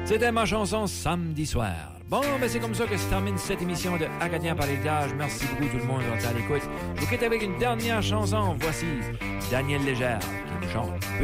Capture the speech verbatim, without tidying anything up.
C'était ma chanson Samedi soir. Bon, ben c'est comme ça que se termine cette émission de Acadien par l'héritage. Merci beaucoup tout le monde d'être à l'écoute. Je vous quitte avec une dernière chanson. Voici Daniel Légère qui nous chante